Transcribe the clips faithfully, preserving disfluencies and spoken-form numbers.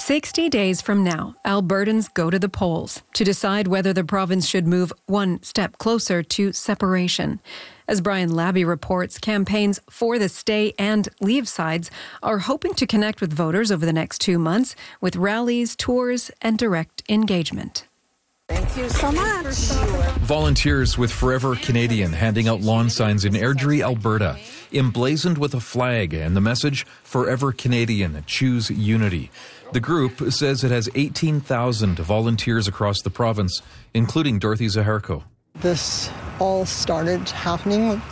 sixty days from now, Albertans go to the polls to decide whether the province should move one step closer to separation. As Brian Labby reports, campaigns for the stay and leave sides are hoping to connect with voters over the next two months with rallies, tours, and direct engagement. Thank you so much. Volunteers with Forever Canadian handing out lawn signs in Airdrie, Alberta, emblazoned with a flag and the message, Forever Canadian, choose unity. The group says it has eighteen thousand volunteers across the province, including Dorothy Zaharko. This all started happening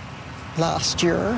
last year.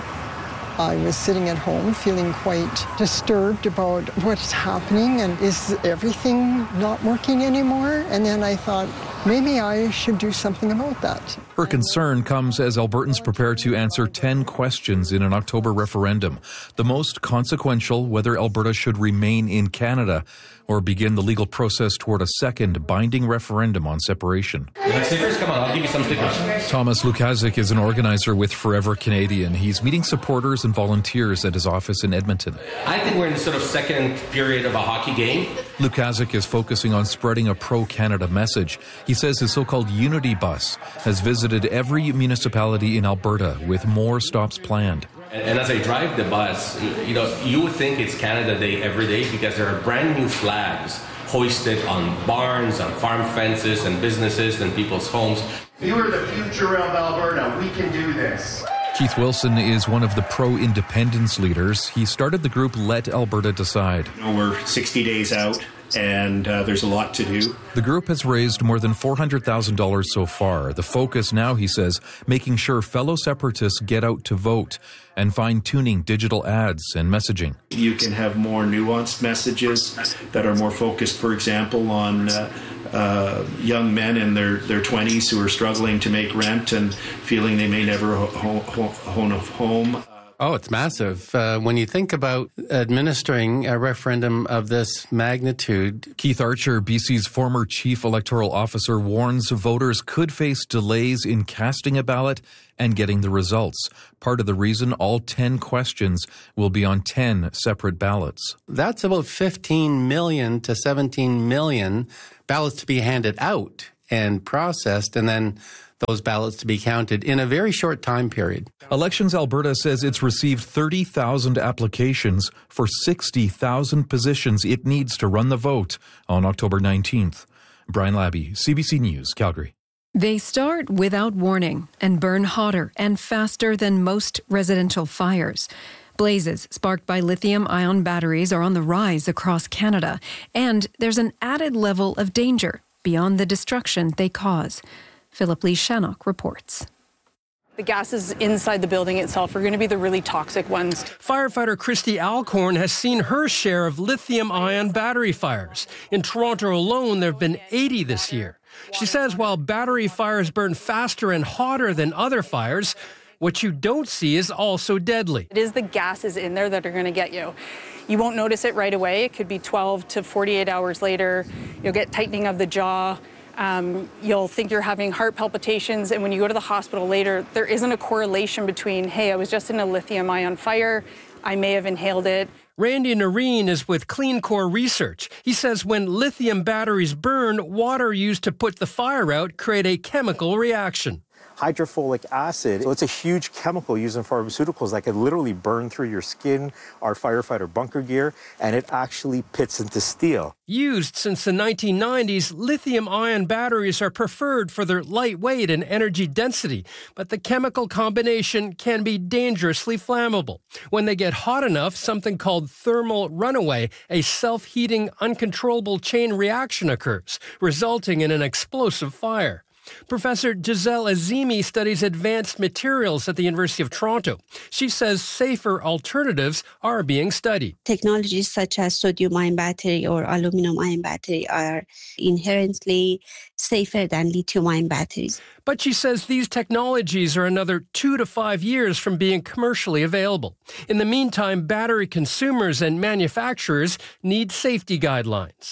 I was sitting at home feeling quite disturbed about what's happening and is everything not working anymore? And then I thought, maybe I should do something about that. Her concern comes as Albertans prepare to answer ten questions in an October referendum. The most consequential, whether Alberta should remain in Canada or begin the legal process toward a second binding referendum on separation. Stickers, come on, I'll give you some stickers. Thomas Lukazik is an organizer with Forever Canadian. He's meeting supporters and volunteers at his office in Edmonton. I think we're in the sort of second period of a hockey game. Lukazik is focusing on spreading a pro-Canada message. He says his so-called Unity Bus has visited every municipality in Alberta with more stops planned. And as I drive the bus, you know, you would think it's Canada Day every day because there are brand new flags hoisted on barns, on farm fences and businesses and people's homes. You are the future of Alberta. We can do this. Keith Wilson is one of the pro-independence leaders. He started the group Let Alberta Decide. You know, we're sixty days out, and uh, there's a lot to do. The group has raised more than four hundred thousand dollars so far. The focus now, he says, making sure fellow separatists get out to vote and fine-tuning digital ads and messaging. You can have more nuanced messages that are more focused, for example, on uh, uh, young men in their, their twenties who are struggling to make rent and feeling they may never ho- ho- own a home. Oh, it's massive. Uh, when you think about administering a referendum of this magnitude. Keith Archer, B C's former chief electoral officer, warns voters could face delays in casting a ballot and getting the results. Part of the reason all ten questions will be on ten separate ballots. That's about fifteen million to seventeen million ballots to be handed out and processed, and then those ballots to be counted in a very short time period. Elections Alberta says it's received thirty thousand applications for sixty thousand positions it needs to run the vote on October nineteenth. Brian Labby, C B C News, Calgary. They start without warning and burn hotter and faster than most residential fires. Blazes sparked by lithium-ion batteries are on the rise across Canada, and there's an added level of danger beyond the destruction they cause. Philip Lee Shannock reports. The gases inside the building itself are going to be the really toxic ones. Firefighter Christy Alcorn has seen her share of lithium-ion battery fires. In Toronto alone, there have been eighty this year. She says while battery fires burn faster and hotter than other fires, what you don't see is also deadly. It is the gases in there that are going to get you. You won't notice it right away. It could be twelve to forty-eight hours later. You'll get tightening of the jaw. Um, you'll think you're having heart palpitations, and when you go to the hospital later, there isn't a correlation between, hey, I was just in a lithium-ion fire, I may have inhaled it. Randy Nareen is with Clean Core Research. He says when lithium batteries burn, water used to put the fire out create a chemical reaction. Hydrofolic acid, so it's a huge chemical used in pharmaceuticals that can literally burn through your skin, our firefighter bunker gear, and it actually pits into steel. Used since the nineteen nineties, lithium-ion batteries are preferred for their lightweight and energy density, but the chemical combination can be dangerously flammable. When they get hot enough, something called thermal runaway, a self-heating, uncontrollable chain reaction occurs, resulting in an explosive fire. Professor Giselle Azimi studies advanced materials at the University of Toronto. She says safer alternatives are being studied. Technologies such as sodium-ion battery or aluminum-ion battery are inherently safer than lithium-ion batteries. But she says these technologies are another two to five years from being commercially available. In the meantime, battery consumers and manufacturers need safety guidelines.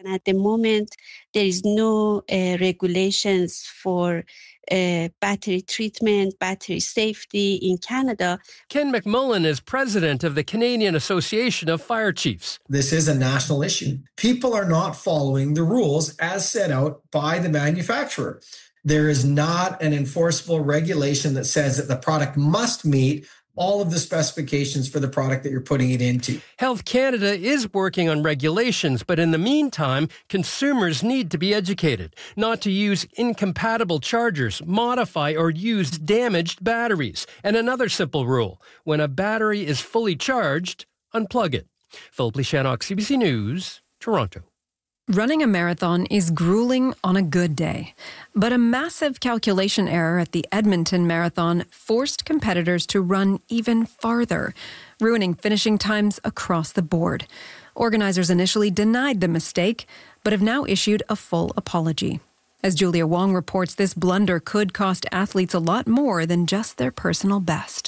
And at the moment, there is no uh, regulations for uh, battery treatment, battery safety in Canada. Ken McMullen is president of the Canadian Association of Fire Chiefs. This is a national issue. People are not following the rules as set out by the manufacturer. There is not an enforceable regulation that says that the product must meet all of the specifications for the product that you're putting it into. Health Canada is working on regulations, but in the meantime, consumers need to be educated not to use incompatible chargers, modify or use damaged batteries. And another simple rule, when a battery is fully charged, unplug it. Philip Lishanok, C B C News, Toronto. Running a marathon is grueling on a good day, but a massive calculation error at the Edmonton Marathon forced competitors to run even farther, ruining finishing times across the board. Organizers initially denied the mistake, but have now issued a full apology. As Julia Wong reports, this blunder could cost athletes a lot more than just their personal best.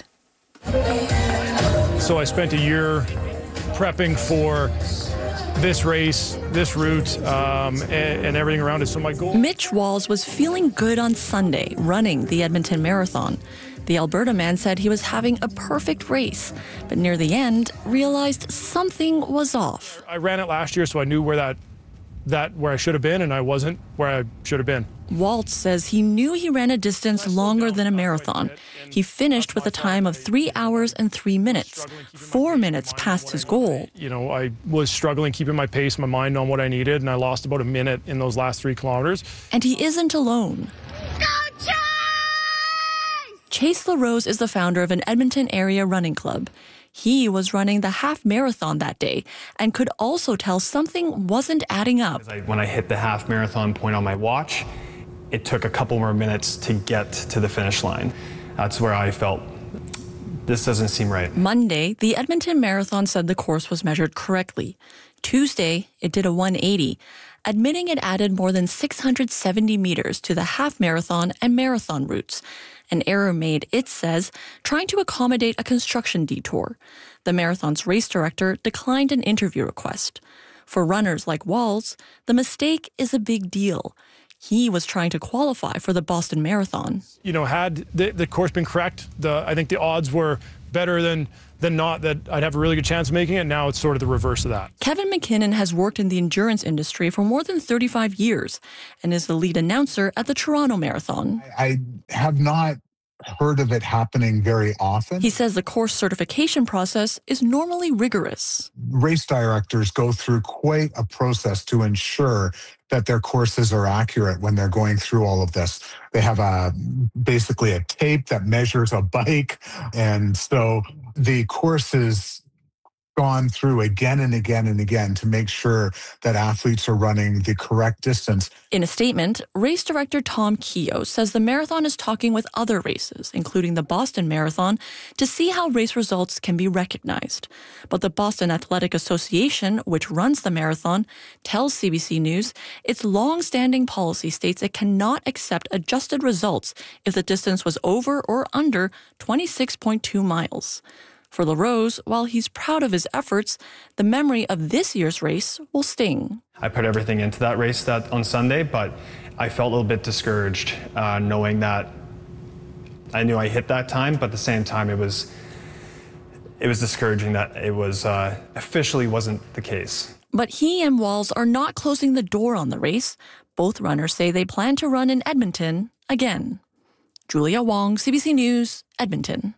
So I spent a year prepping for this race, this route, um, and, and everything around it. So my goal... Mitch Walls was feeling good on Sunday, running the Edmonton Marathon. The Alberta man said he was having a perfect race, but near the end, realized something was off. I ran it last year, so I knew where that, that where I should have been, and I wasn't where I should have been. Waltz says he knew he ran a distance longer than a marathon. He finished with a time of three hours and three minutes, four minutes past his goal. You know, I was struggling keeping my pace, my mind on what I needed, and I lost about a minute in those last three kilometers. And he isn't alone. Go Chase! Chase LaRose is the founder of an Edmonton area running club. He was running the half marathon that day and could also tell something wasn't adding up. When I hit the half marathon point on my watch, it took a couple more minutes to get to the finish line. That's where I felt this doesn't seem right. Monday, the Edmonton Marathon said the course was measured correctly. Tuesday, it did a one eighty, admitting it added more than six hundred seventy meters to the half marathon and marathon routes. An error made, it says, trying to accommodate a construction detour. The marathon's race director declined an interview request. For runners like Walls, the mistake is a big deal. He was trying to qualify for the Boston Marathon. You know, had the, the course been correct, the, I think the odds were better than, than not that I'd have a really good chance of making it. Now it's sort of the reverse of that. Kevin McKinnon has worked in the endurance industry for more than thirty-five years and is the lead announcer at the Toronto Marathon. I have not heard of it happening very often. He says the course certification process is normally rigorous. Race directors go through quite a process to ensure that their courses are accurate when they're going through all of this. They have a basically a tape that measures a bike. And so the course is gone through again and again and again to make sure that athletes are running the correct distance. In a statement, race director Tom Keogh says the marathon is talking with other races, including the Boston Marathon, to see how race results can be recognized. But the Boston Athletic Association, which runs the marathon, tells C B C News its long-standing policy states it cannot accept adjusted results if the distance was over or under twenty-six point two miles. For LaRose, while he's proud of his efforts, the memory of this year's race will sting. I put everything into that race that on Sunday, but I felt a little bit discouraged uh, knowing that I knew I hit that time, but at the same time it was it was discouraging that it was uh, officially wasn't the case. But he and Walls are not closing the door on the race. Both runners say they plan to run in Edmonton again. Julia Wong, C B C News, Edmonton.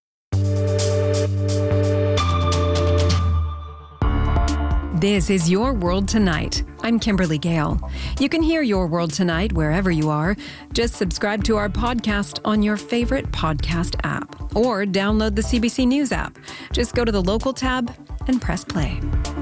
This is Your World Tonight. I'm Kimberly Gale. You can hear Your World Tonight wherever you are. Just subscribe to our podcast on your favorite podcast app or download the C B C News app. Just go to the local tab and press play.